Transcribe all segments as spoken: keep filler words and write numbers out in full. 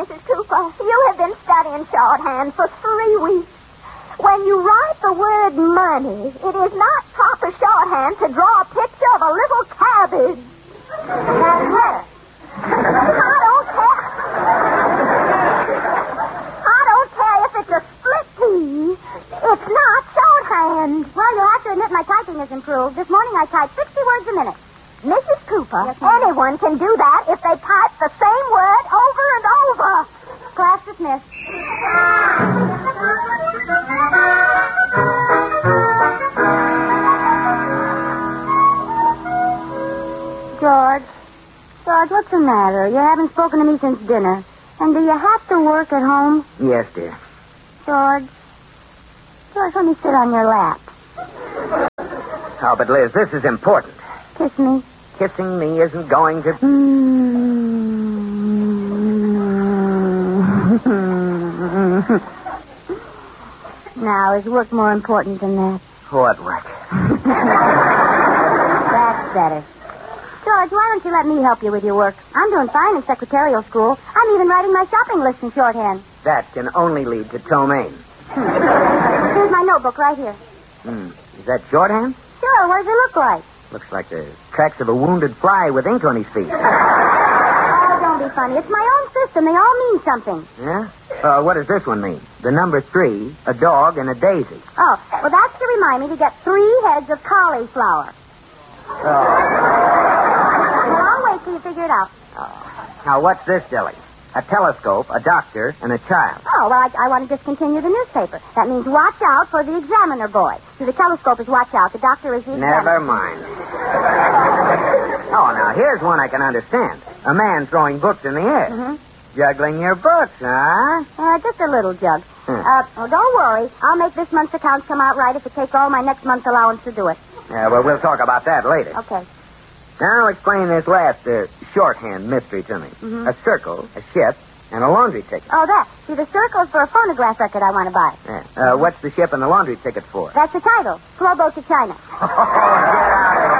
Missus Cooper. You have been studying shorthand for three weeks. When you write the word money, it is not proper shorthand to draw a picture of a little cabbage. That's better. I don't care. I don't care if it's a split pea. It's not shorthand. Well, you'll have to admit my typing has improved. This morning I typed sixty words a minute. Missus Cooper, yes, anyone can do that if they type the same word over and over. Class dismissed. George. George, what's the matter? You haven't spoken to me since dinner. And do you have to work at home? Yes, dear. George. George, let me sit on your lap. Oh, but Liz, this is important. Kiss me. Kissing me isn't going to... Now, is work more important than that? What work? That's better. George, why don't you let me help you with your work? I'm doing fine in secretarial school. I'm even writing my shopping list in shorthand. That can only lead to ptomaine. Here's my notebook right here. Hmm. Is that shorthand? Sure, what does it look like? Looks like the tracks of a wounded fly with ink on his feet. Oh, don't be funny. It's my own system. They all mean something. Yeah? Uh, what does this one mean? The number three, a dog, and a daisy. Oh, well, that's to remind me to get three heads of cauliflower. Oh. Well, I'll wait till you figure it out. Oh. Now, what's this, Dilly? A telescope, a doctor, and a child. Oh, well, I, I want to discontinue the newspaper. That means watch out for the examiner boy. See, the telescope is watch out. The doctor is the examiner. Never mind. Oh, now, here's one I can understand. A man throwing books in the air. Mm-hmm. Juggling your books, huh? Uh, just a little jug. Hmm. Uh, well, don't worry. I'll make this month's accounts come out right if it takes all my next month's allowance to do it. Yeah, well, we'll talk about that later. Okay. Now explain this last uh, shorthand mystery to me. Mm-hmm. A circle, a ship, and a laundry ticket. Oh, that. See, the circle's for a phonograph record I want to buy. Yeah. Uh, what's the ship and the laundry ticket for? That's the title. Slow boat to China. Oh, get out of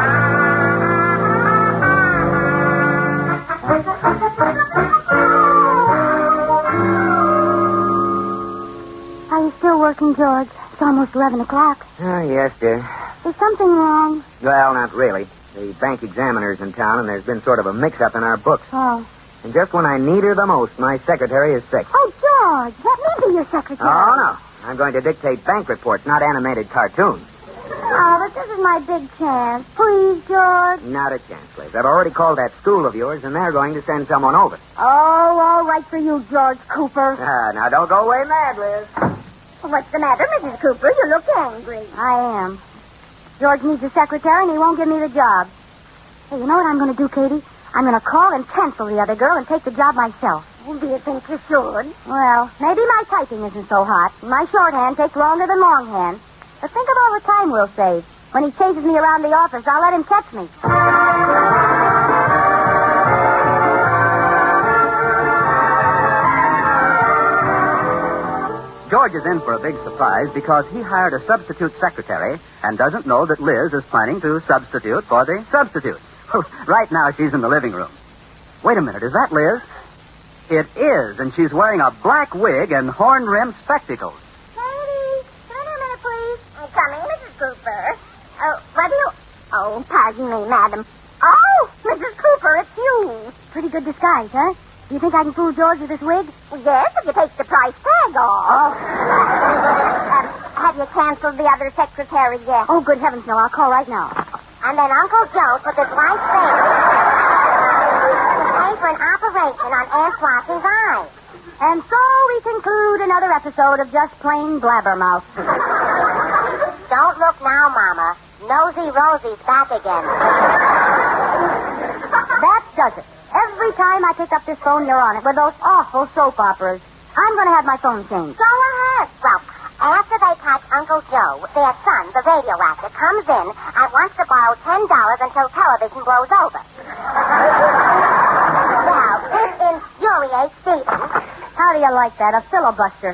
Are you still working, George? It's almost eleven o'clock. Oh, yes, dear. Is something wrong? Well, not really. The bank examiner's in town, and there's been sort of a mix-up in our books. Oh. And just when I need her the most, my secretary is sick. Oh, George, let me be your secretary. Oh, no. I'm going to dictate bank reports, not animated cartoons. Oh, but this is my big chance. Please, George. Not a chance, Liz. I've already called that school of yours, and they're going to send someone over. Oh, all right for you, George Cooper. Ah, now don't go away mad, Liz. What's the matter, Missus Cooper? You look angry. I am. George needs a secretary, and he won't give me the job. Hey, you know what I'm going to do, Katie? I'm going to call and cancel the other girl and take the job myself. Well, do you think you should? Well, maybe my typing isn't so hot. My shorthand takes longer than longhand. But think of all the time we'll save. When he chases me around the office, I'll let him catch me. George is in for a big surprise because he hired a substitute secretary and doesn't know that Liz is planning to substitute for the substitute. Right now, she's in the living room. Wait a minute, is that Liz? It is, and she's wearing a black wig and horn-rimmed spectacles. Katie, come in a minute, please. I'm coming, Missus Cooper. Oh, what do you... Oh, pardon me, madam. Oh, Missus Cooper, it's you. Pretty good disguise, huh? Do you think I can fool George with this wig? Yes, if you take the price tag off. Oh. um, have you canceled the other secretary yet? Oh, good heavens, no. I'll call right now. And then Uncle Joe took his wife's face to pay for an operation on Aunt Flossie's eye. And so we conclude another episode of Just Plain Blabbermouth. Don't look now, Mama. Nosy Rosie's back again. That does it. Every time I pick up this phone, you're on it with those awful soap operas. I'm going to have my phone changed. Go ahead. Well, after they catch Uncle Joe, their son, the radio actor, comes in and wants to borrow ten dollars until television blows over. Now, this infuriates Stephen. How do you like that? A filibuster.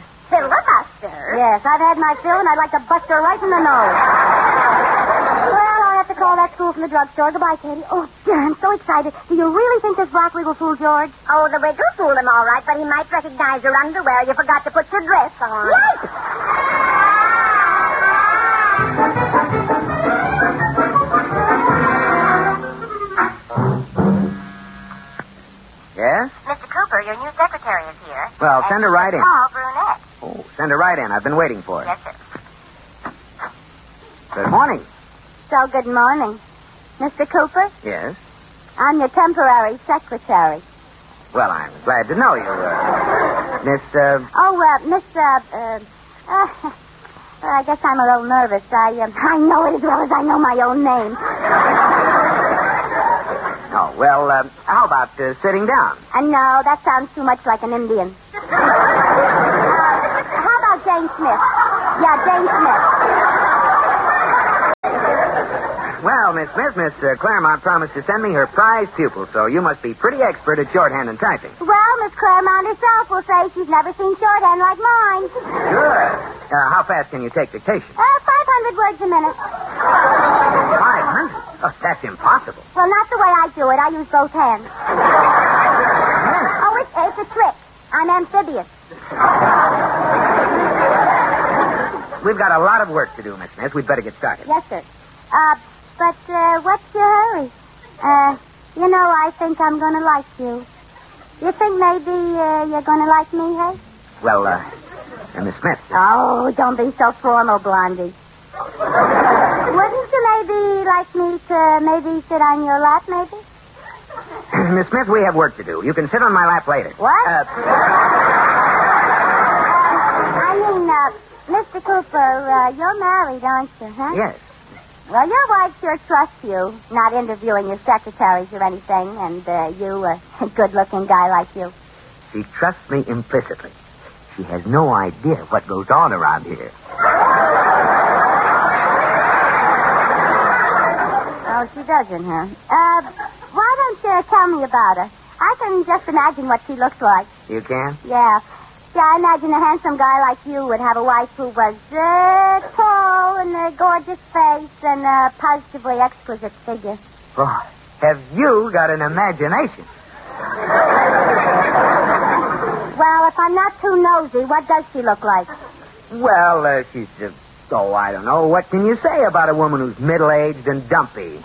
Filibuster? Yes, I've had my fill, and I'd like to bust her right in the nose. Well, I'll have to call all that school from the drugstore. Goodbye, Katie. Oh, dear, I'm so excited. Do you really think this broccoli will fool George? Oh, the wig will fool him all right, but he might recognize your underwear. You forgot to put your dress on. Yes! Yes? Mister Cooper, your new secretary is here. Well, send her right in. Tall brunette. Oh, send her right in. I've been waiting for her. Yes, sir. Good morning. So, good morning. Mister Cooper, Yes? I'm your temporary secretary. Well, I'm glad to know you, uh, Miss, uh... Oh, uh, Miss, uh, uh, uh, well, I guess I'm a little nervous. I, uh, I know it as well as I know my own name. Oh, well, uh, how about uh, sitting down? And no, that sounds too much like an Indian. uh, how about Jane Smith? Yeah, Jane Smith. Well, Miss Smith, Miss uh, Claremont promised to send me her prize pupil, so you must be pretty expert at shorthand and typing. Well, Miss Claremont herself will say she's never seen shorthand like mine. Good. Uh, how fast can you take dictation? Uh, five hundred words a minute. Five hundred? Oh, that's impossible. Well, not the way I do it. I use both hands. Oh, it's, it's a trick. I'm amphibious. We've got a lot of work to do, Miss Smith. We'd better get started. Yes, sir. Uh, but, uh, what's your hurry? Uh, you know, I think I'm gonna like you. You think maybe, uh, you're gonna like me, hey? Well, uh, uh Miss Smith. Oh, don't be so formal, Blondie. Wouldn't you maybe like me to maybe sit on your lap, maybe? Miss Smith, we have work to do. You can sit on my lap later. What? Uh, I mean, uh, Mister Cooper, uh, you're married, aren't you, huh? yes. Well, your wife sure trusts you, not interviewing your secretaries or anything, and uh, you, uh, a good-looking guy like you. She trusts me implicitly. She has no idea what goes on around here. Oh, she doesn't, huh? Uh, why don't you tell me about her? I can just imagine what she looks like. You can? Yeah. Yeah, I imagine a handsome guy like you would have a wife who was uh, tall and a gorgeous face and a positively exquisite figure. Boy, have you got an imagination? Well, if I'm not too nosy, what does she look like? Well, uh, she's, uh, oh, I don't know. What can you say about a woman who's middle-aged and dumpy?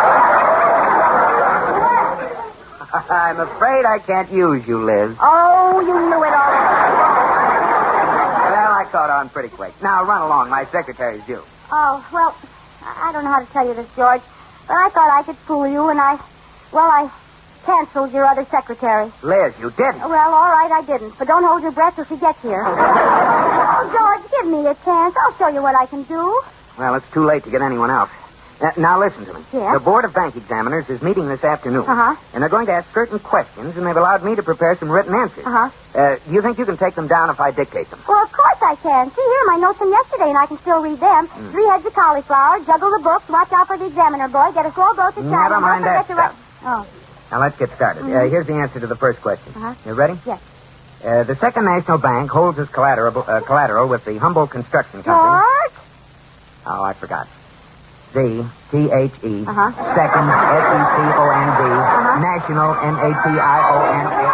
I'm afraid I can't use you, Liz. Oh, you knew it already. Well, I caught on pretty quick. Now, run along. My secretary's due. Oh, well, I don't know how to tell you this, George, but I thought I could fool you, and I, well, I canceled your other secretary. Liz, you didn't. Well, all right, I didn't, but don't hold your breath till she gets here. Oh, George, give me a chance. I'll show you what I can do. Well, it's too late to get anyone else. Uh, now, listen to me. Yeah? The Board of Bank Examiners is meeting this afternoon. Uh-huh. And they're going to ask certain questions, and they've allowed me to prepare some written answers. Uh-huh. Uh, do you think you can take them down if I dictate them? Well, of course I can. See here, my notes from yesterday, and I can still read them. Mm. Three heads of cauliflower, juggle the books, watch out for the examiner boy, get a slow boat to China. Never mind don't that forget to stuff. write- Oh, Now, let's get started. Mhm. Uh, here's the answer to the first question. Uh-huh. You ready? yes. Uh, the Second National Bank holds its collateral, uh, collateral with the Humboldt Construction Company. George? Oh, I forgot. Z, T H E, Uh-huh. Second, S E C O N D, Uh-huh. National, N A T I O N A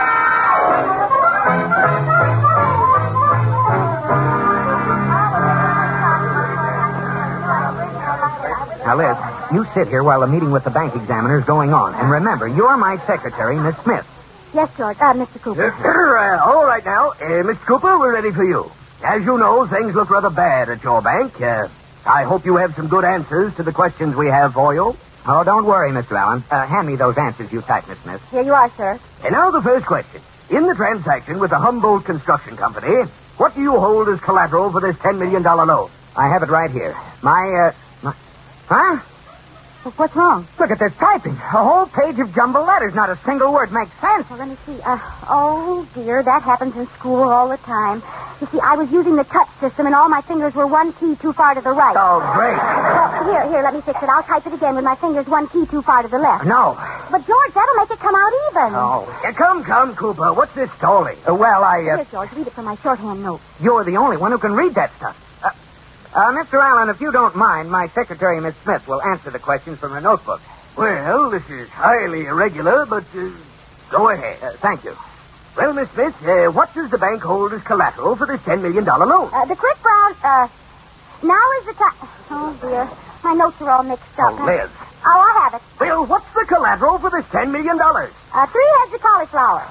L. Now, Liz, you sit here while the meeting with the bank examiner is going on. And remember, you're my secretary, Miss Smith. Yes, George. Uh, Mister Cooper. uh, all right now. Uh, Mister Cooper, we're ready for you. As you know, things look rather bad at your bank. Uh, I hope you have some good answers to the questions we have for you. Oh, don't worry, Mister Allen. Uh, hand me those answers you typed, Miss Smith. Here you are, sir. And now the first question. In the transaction with the Humboldt Construction Company, what do you hold as collateral for this ten million dollars loan? I have it right here. My, uh... My... Huh? Well, what's wrong? Look at this typing. A whole page of jumbled letters. Not a single word makes sense. Well, let me see. Uh, oh, dear, that happens in school all the time. You see, I was using the touch system, and all my fingers were one key too far to the right. Oh, great. Well, here, here, let me fix it. I'll type it again with my fingers one key too far to the left. No. But, George, that'll make it come out even. Oh. Uh, come, come, Cooper. What's this stalling? Uh, well, I, uh... Here, George, read it from my shorthand note. You're the only one who can read that stuff. Uh, Uh, Mister Allen, if you don't mind, my secretary, Miss Smith, will answer the questions from her notebook. Well, this is highly irregular, but uh, go ahead. Uh, thank you. Well, Miss Smith, uh, what does the bank hold as collateral for this ten million dollars loan? Uh, the quick brown, uh, now is the time. Oh, dear. My notes are all mixed up. Oh, Liz. Oh, I have it. Well, what's the collateral for this ten million dollars? Uh, three heads of cauliflower.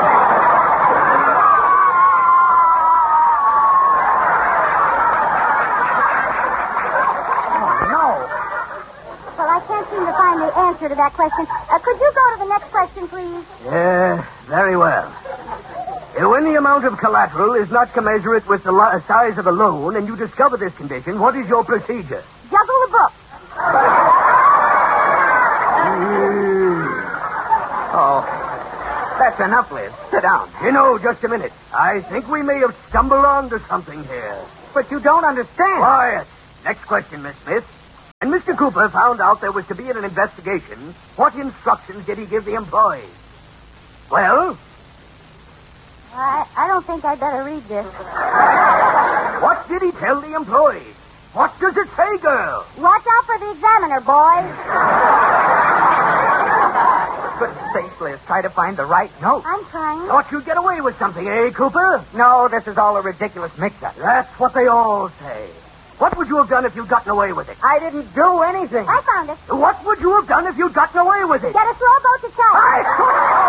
Well, I can't seem to find the answer to that question. Uh, could you go to the next question, please? Yeah, very well. Uh, When the amount of collateral is not commensurate with the lo- size of the loan and you discover this condition, what is your procedure? Juggle the book. Oh, that's enough, Liz. Sit down. You know, just a minute. I think we may have stumbled onto something here. But you don't understand. Quiet. Next question, Miss Smith. When Mister Cooper found out there was to be an investigation, what instructions did he give the employees? Well, I, I don't think I'd better read this. what did he tell the employees? What does it say, girl? Watch out for the examiner, boys. For goodness sake, Liz, try to find the right note. I'm trying. Thought you'd get away with something, eh, Cooper? No, this is all a ridiculous mix-up. That's what they all say. What would you have done if you'd gotten away with it? I didn't do anything. I found it. What would you have done if you'd gotten away with it? Get a slow boat to China. I